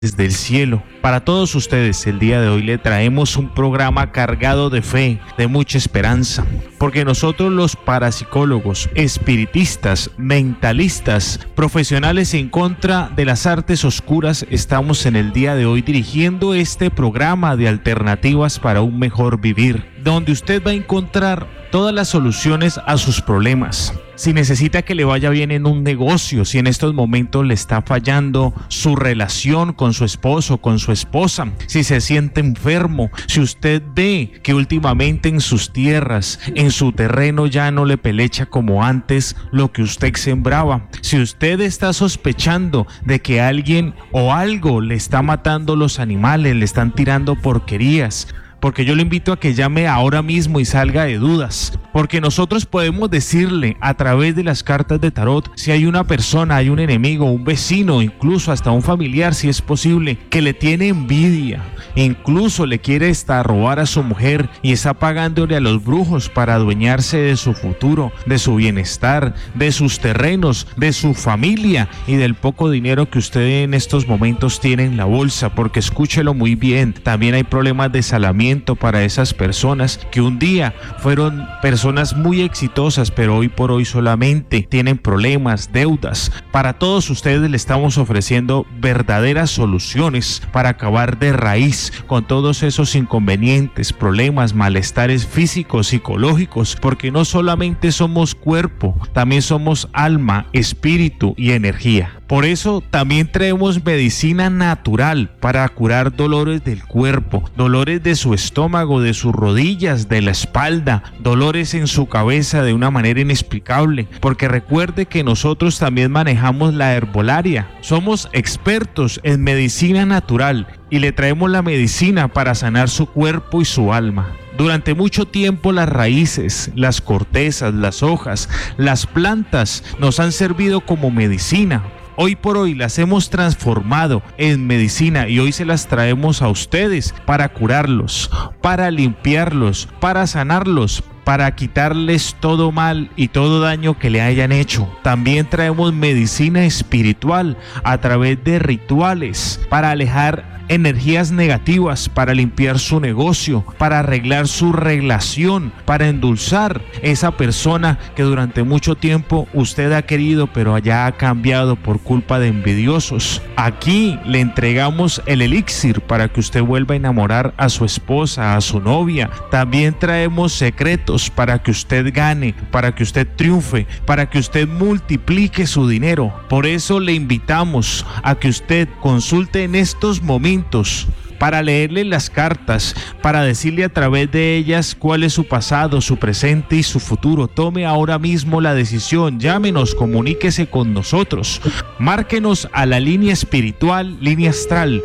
desde el cielo. Para todos ustedes, el día de hoy le traemos un programa cargado de fe, de mucha esperanza, porque nosotros los parapsicólogos, espiritistas, mentalistas, profesionales en contra de las artes oscuras, estamos en el día de hoy dirigiendo este programa de alternativas para un mejor vivir, donde usted va a encontrar todas las soluciones a sus problemas. Si necesita que le vaya bien en un negocio, si en estos momentos le está fallando su relación con su esposo, con su esposa, si se siente enfermo, si usted ve que últimamente en sus tierras, en su terreno ya no le pelecha como antes lo que usted sembraba, si usted está sospechando de que alguien o algo le está matando los animales, le están tirando porquerías, porque yo le invito a que llame ahora mismo y salga de dudas, porque nosotros podemos decirle a través de las cartas de tarot si hay una persona, hay un enemigo, un vecino, incluso hasta un familiar, si es posible, que le tiene envidia, incluso le quiere robar a su mujer y está pagándole a los brujos para adueñarse de su futuro, de su bienestar, de sus terrenos, de su familia y del poco dinero que usted en estos momentos tiene en la bolsa, porque escúchelo muy bien, también hay problemas de salamiento para esas personas que un día fueron personas muy exitosas, pero hoy por hoy solamente tienen problemas, deudas. Para todos ustedes le estamos ofreciendo verdaderas soluciones para acabar de raíz con todos esos inconvenientes, problemas, malestares físicos, psicológicos, porque no solamente somos cuerpo, también somos alma, espíritu y energía. Por eso también traemos medicina natural para curar dolores del cuerpo, dolores de su estómago, de sus rodillas, de la espalda, dolores en su cabeza de una manera inexplicable, porque recuerde que nosotros también manejamos la herbolaria, somos expertos en medicina natural y le traemos la medicina para sanar su cuerpo y su alma. Durante mucho tiempo las raíces, las cortezas, las hojas, las plantas nos han servido como medicina. Hoy por hoy las hemos transformado en medicina y hoy se las traemos a ustedes para curarlos, para limpiarlos, para sanarlos, para quitarles todo mal y todo daño que le hayan hecho. También traemos medicina espiritual a través de rituales para alejar energías negativas, para limpiar su negocio, para arreglar su relación, para endulzar esa persona que durante mucho tiempo usted ha querido pero ya ha cambiado por culpa de envidiosos. Aquí le entregamos el elixir para que usted vuelva a enamorar a su esposa, a su novia. También traemos secretos para que usted gane, para que usted triunfe, para que usted multiplique su dinero. Por eso le invitamos a que usted consulte en estos momentos para leerle las cartas, para decirle a través de ellas cuál es su pasado, su presente y su futuro. Tome ahora mismo la decisión, llámenos, comuníquese con nosotros, márquenos a la línea espiritual, línea astral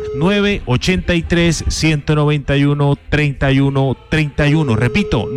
983-191-3131, repito,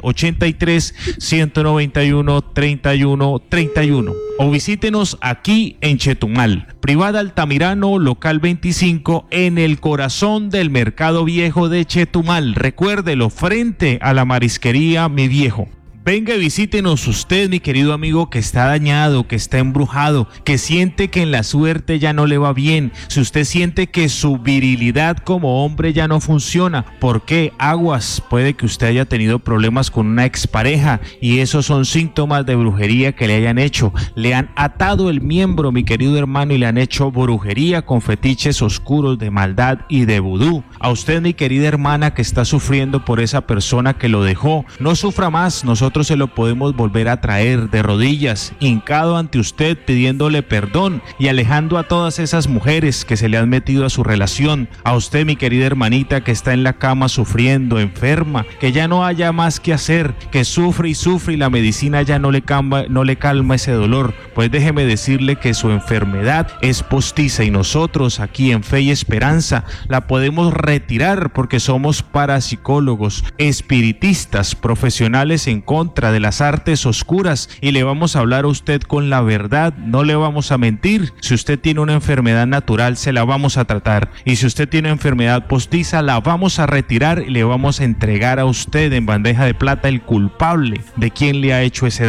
983-191-3131, o visítenos aquí en Chetumal, Privada Altamirano, local 25, en el corazón del Mercado Viejo de Chetumal. Recuérdelo, frente a la marisquería Mi Viejo. Venga y visítenos usted, mi querido amigo, que está dañado, que está embrujado, que siente que en la suerte ya no le va bien. Si usted siente que su virilidad como hombre ya no funciona, ¿por qué? Aguas, puede que usted haya tenido problemas con una expareja y esos son síntomas de brujería que le hayan hecho. Le han atado el miembro, mi querido hermano, y le han hecho brujería con fetiches oscuros de maldad y de vudú. A usted, mi querida hermana, que está sufriendo por esa persona que lo dejó, no sufra más. Nosotros se lo podemos volver a traer de rodillas, hincado ante usted, pidiéndole perdón y alejando a todas esas mujeres que se le han metido a su relación. A usted, mi querida hermanita, que está en la cama sufriendo, enferma, que ya no haya más que hacer, que sufre y la medicina ya no le calma ese dolor, pues déjeme decirle que su enfermedad es postiza y nosotros aquí en Fe y Esperanza la podemos retirar, porque somos parapsicólogos, espiritistas, profesionales en contra de las artes oscuras, y le vamos a hablar a usted con la verdad, no le vamos a mentir. Si usted tiene una enfermedad natural, se la vamos a tratar, y si usted tiene enfermedad postiza, la vamos a retirar y le vamos a entregar a usted en bandeja de plata el culpable de quien le ha hecho ese daño.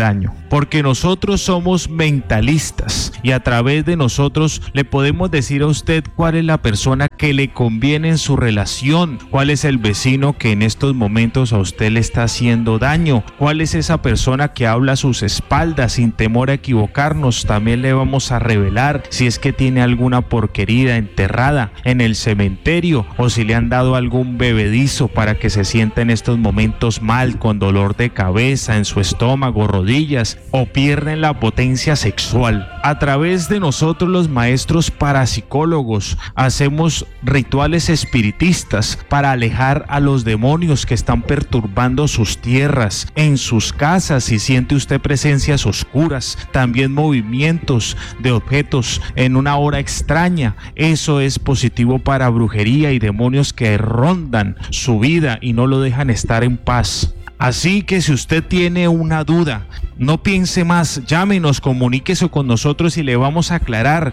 porque nosotros somos mentalistas y a través de nosotros le podemos decir a usted cuál es la persona que le conviene en su relación, cuál es el vecino que en estos momentos a usted le está haciendo daño, cuál es esa persona que habla a sus espaldas sin temor a equivocarnos. También le vamos a revelar si es que tiene alguna porquería enterrada en el cementerio o si le han dado algún bebedizo para que se sienta en estos momentos mal, con dolor de cabeza, en su estómago, rodillas o pierden la potencia sexual. A través de nosotros los maestros parapsicólogos hacemos rituales espiritistas para alejar a los demonios que están perturbando sus tierras, en sus casas. Si siente usted presencias oscuras, también movimientos de objetos en una hora extraña, eso es positivo para brujería y demonios que rondan su vida y no lo dejan estar en paz. Así que si usted tiene una duda, no piense más, llámenos, comuníquese con nosotros y le vamos a aclarar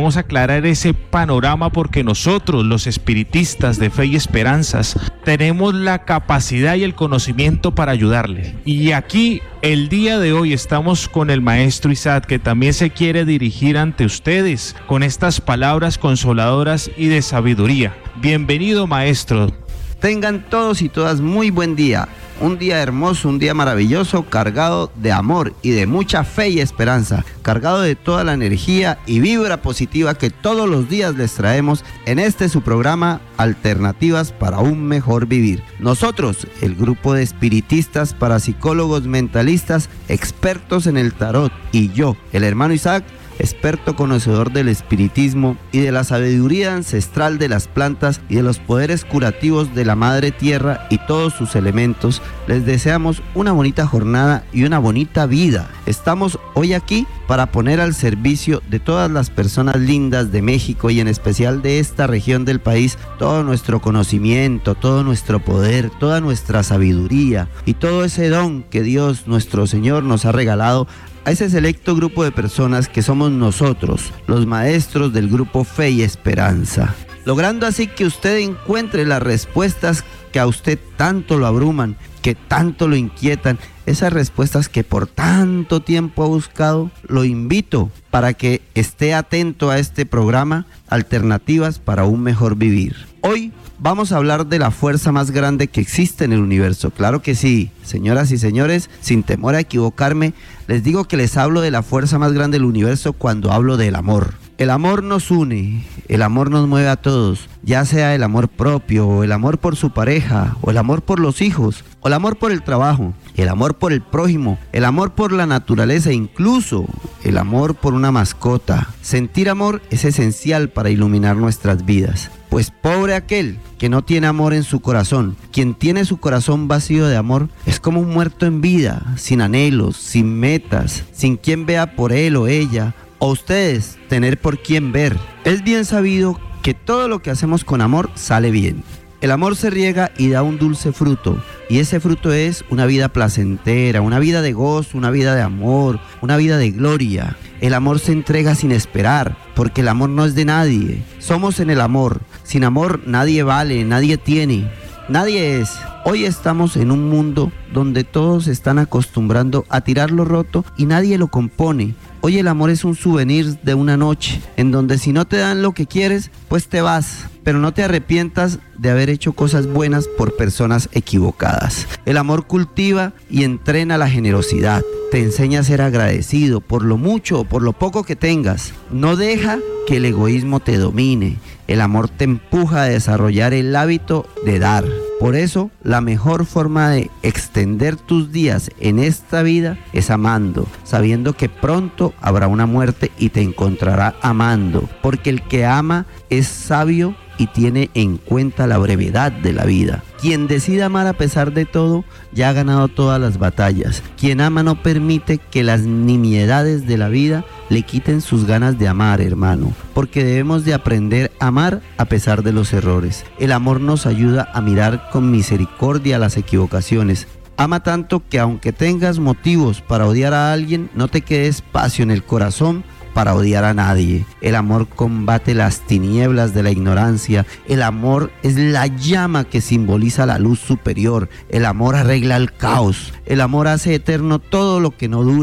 ese panorama, porque nosotros, los espiritistas de Fe y Esperanzas, tenemos la capacidad y el conocimiento para ayudarle. Y aquí, el día de hoy, estamos con el maestro Isaac, que también se quiere dirigir ante ustedes con estas palabras consoladoras y de sabiduría. Bienvenido, maestro. Tengan todos y todas muy buen día. Un día hermoso, un día maravilloso, cargado de amor y de mucha fe y esperanza, cargado de toda la energía y vibra positiva que todos los días les traemos en su programa Alternativas para un Mejor Vivir. Nosotros, el grupo de espiritistas, parapsicólogos, mentalistas, expertos en el tarot, y yo, el hermano Isaac, experto conocedor del espiritismo y de la sabiduría ancestral de las plantas y de los poderes curativos de la madre tierra y todos sus elementos, les deseamos una bonita jornada y una bonita vida. Estamos hoy aquí para poner al servicio de todas las personas lindas de México y en especial de esta región del país todo nuestro conocimiento, todo nuestro poder, toda nuestra sabiduría y todo ese don que Dios nuestro Señor nos ha regalado a ese selecto grupo de personas que somos nosotros, los maestros del grupo Fe y Esperanza, logrando así que usted encuentre las respuestas que a usted tanto lo abruman, que tanto lo inquietan, esas respuestas que por tanto tiempo ha buscado. Lo invito para que esté atento a este programa Alternativas para un Mejor Vivir. Hoy vamos a hablar de la fuerza más grande que existe en el universo. Claro que sí, señoras y señores, sin temor a equivocarme, les digo que les hablo de la fuerza más grande del universo cuando hablo del amor. El amor nos une, el amor nos mueve a todos, ya sea el amor propio, o el amor por su pareja, o el amor por los hijos, o el amor por el trabajo, el amor por el prójimo, el amor por la naturaleza, incluso el amor por una mascota. Sentir amor es esencial para iluminar nuestras vidas. Pues pobre aquel que no tiene amor en su corazón. Quien tiene su corazón vacío de amor es como un muerto en vida, sin anhelos, sin metas, sin quien vea por él o ella, o ustedes tener por quién ver. Es bien sabido que todo lo que hacemos con amor sale bien. El amor se riega y da un dulce fruto, y ese fruto es una vida placentera, una vida de gozo, una vida de amor, una vida de gloria. El amor se entrega sin esperar, porque el amor no es de nadie. Somos en el amor. Sin amor nadie vale, nadie tiene, nadie es. Hoy estamos en un mundo donde todos se están acostumbrando a tirar lo roto y nadie lo compone. Hoy el amor es un souvenir de una noche, en donde si no te dan lo que quieres, pues te vas. Pero no te arrepientas de haber hecho cosas buenas por personas equivocadas. El amor cultiva y entrena la generosidad. Te enseña a ser agradecido por lo mucho o por lo poco que tengas. No deja que el egoísmo te domine. El amor te empuja a desarrollar el hábito de dar. Por eso, la mejor forma de extender tus días en esta vida es amando, sabiendo que pronto habrá una muerte y te encontrará amando, porque el que ama es sabio y tiene en cuenta la brevedad de la vida. Quien decide amar a pesar de todo, ya ha ganado todas las batallas. Quien ama no permite que las nimiedades de la vida le quiten sus ganas de amar, hermano, porque debemos de aprender a amar a pesar de los errores. El amor nos ayuda a mirar con misericordia las equivocaciones. Ama tanto que aunque tengas motivos para odiar a alguien, no te quede espacio en el corazón para odiar a nadie. El amor combate las tinieblas de la ignorancia. El amor es la llama que simboliza la luz superior. El amor arregla el caos. El amor hace eterno todo lo que no dura.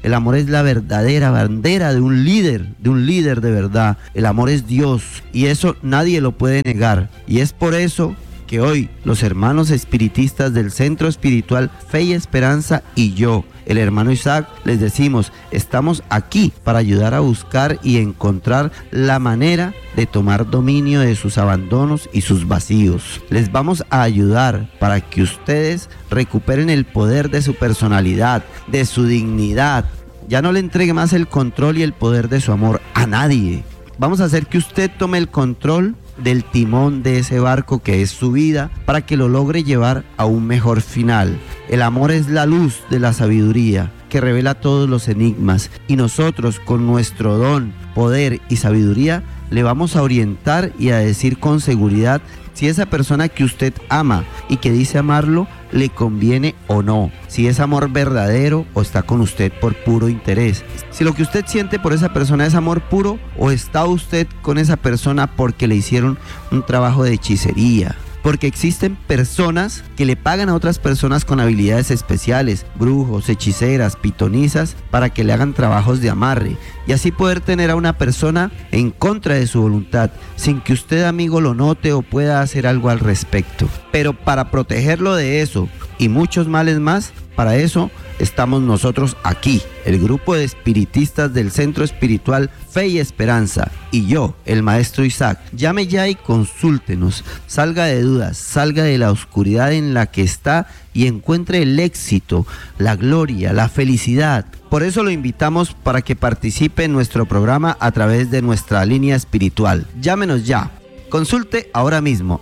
El amor es la verdadera bandera de un líder de verdad. El amor es Dios y eso nadie lo puede negar. Y es por eso que hoy los hermanos espiritistas del Centro Espiritual Fe y Esperanza y yo, el hermano Isaac, les decimos, estamos aquí para ayudar a buscar y encontrar la manera de tomar dominio de sus abandonos y sus vacíos. Les vamos a ayudar para que ustedes recuperen el poder de su personalidad, de su dignidad. Ya no le entregue más el control y el poder de su amor a nadie. Vamos a hacer que usted tome el control del timón de ese barco que es su vida para que lo logre llevar a un mejor final. El amor es la luz de la sabiduría que revela todos los enigmas y nosotros con nuestro don, poder y sabiduría le vamos a orientar y a decir con seguridad si esa persona que usted ama y que dice amarlo le conviene o no, si es amor verdadero o está con usted por puro interés, si lo que usted siente por esa persona es amor puro o está usted con esa persona porque le hicieron un trabajo de hechicería. Porque existen personas que le pagan a otras personas con habilidades especiales, brujos, hechiceras, pitonisas, para que le hagan trabajos de amarre y así poder tener a una persona en contra de su voluntad, sin que usted, amigo, lo note o pueda hacer algo al respecto. Pero para protegerlo de eso y muchos males más, para eso estamos nosotros aquí, el grupo de espiritistas del Centro Espiritual Fe y Esperanza y yo, el maestro Isaac. Llame ya y consúltenos, salga de dudas, salga de la oscuridad en la que está y encuentre el éxito, la gloria, la felicidad. Por eso lo invitamos para que participe en nuestro programa a través de nuestra línea espiritual. Llámenos ya. Consulte ahora mismo,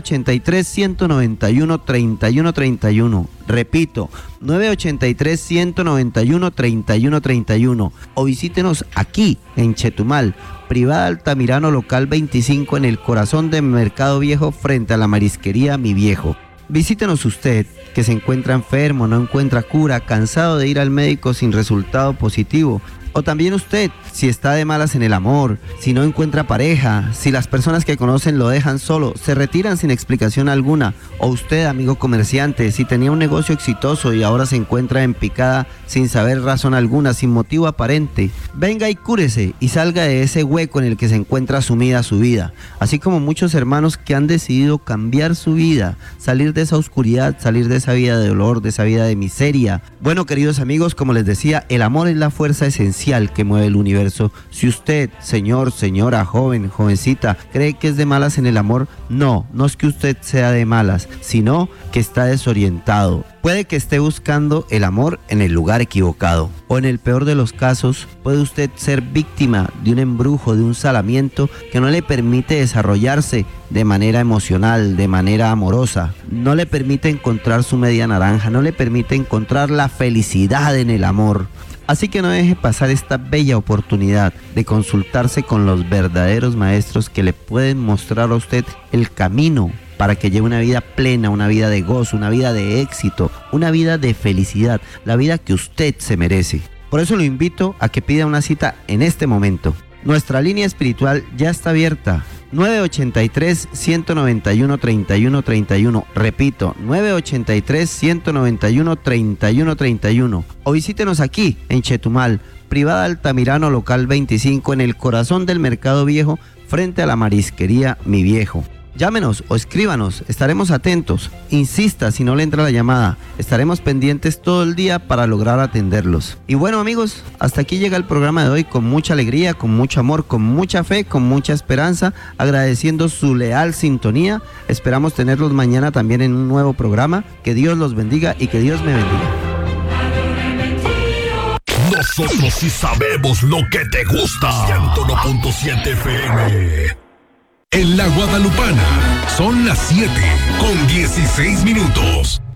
983-191-3131. Repito, 983-191-3131. O visítenos aquí, en Chetumal, Privada Altamirano, local 25, en el corazón de Mercado Viejo, frente a la marisquería Mi Viejo. Visítenos usted, que se encuentra enfermo, no encuentra cura, cansado de ir al médico sin resultado positivo. O también usted, si está de malas en el amor, si no encuentra pareja, si las personas que conocen lo dejan solo, se retiran sin explicación alguna. O usted, amigo comerciante, si tenía un negocio exitoso y ahora se encuentra en picada sin saber razón alguna, sin motivo aparente. Venga y cúrese y salga de ese hueco en el que se encuentra sumida su vida. Así como muchos hermanos que han decidido cambiar su vida, salir de esa oscuridad, salir de esa vida de dolor, de esa vida de miseria. Bueno, queridos amigos, como les decía, el amor es la fuerza esencial que mueve el universo. Si usted, señor, señora, joven, jovencita, cree que es de malas en el amor, no es que usted sea de malas, sino que está desorientado. Puede que esté buscando el amor en el lugar equivocado, o en el peor de los casos, puede usted ser víctima de un embrujo, de un salamiento que no le permite desarrollarse de manera emocional, de manera amorosa, no le permite encontrar su media naranja, no le permite encontrar la felicidad en el amor. Así que no deje pasar esta bella oportunidad de consultarse con los verdaderos maestros que le pueden mostrar a usted el camino para que lleve una vida plena, una vida de gozo, una vida de éxito, una vida de felicidad, la vida que usted se merece. Por eso lo invito a que pida una cita en este momento. Nuestra línea espiritual ya está abierta. 983-191-3131. Repito, 983-191-3131. O visítenos aquí en Chetumal, Privada Altamirano, local 25, en el corazón del Mercado Viejo, frente a la marisquería Mi Viejo. Llámenos o escríbanos, estaremos atentos. Insista si no le entra la llamada, estaremos pendientes todo el día para lograr atenderlos. Y bueno, amigos, hasta aquí llega el programa de hoy con mucha alegría, con mucho amor, con mucha fe, con mucha esperanza, agradeciendo su leal sintonía. Esperamos tenerlos mañana también en un nuevo programa. Que Dios los bendiga y que Dios me bendiga. Nosotros sí sabemos lo que te gusta. 101.7 FM. En la Guadalupana son las 7:16.